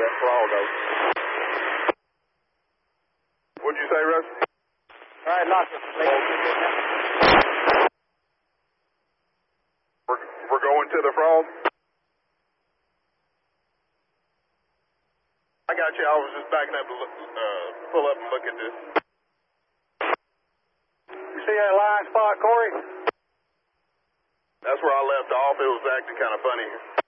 that fraud, though. What'd you say, Russ? All right, lock it. We're going to the fraud? I got you. I was just backing up to look, pull up and look at this. You see that line spot, Corey? That's where I left off. It was acting kind of funny.